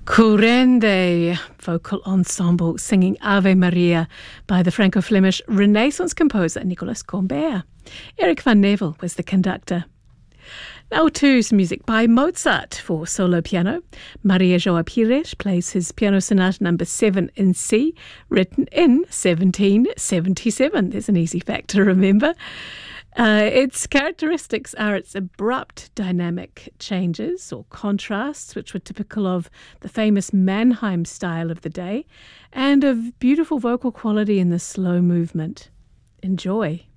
Curende vocal ensemble singing Ave Maria by the Franco-Flemish Renaissance composer Nicolas Combert. Eric van Nevel was the conductor. Now to some music by Mozart for solo piano. Maria João Pires plays his Piano Sonata No. 7 in C, written in 1777. There's an easy fact to remember. Its characteristics are its abrupt dynamic changes or contrasts, which were typical of the famous Mannheim style of the day, and of beautiful vocal quality in the slow movement. Enjoy.